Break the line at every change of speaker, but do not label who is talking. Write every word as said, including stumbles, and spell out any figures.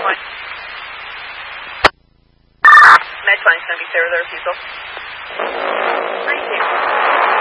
twenty. Med twenty is going to be clear with the refusal. Thank you.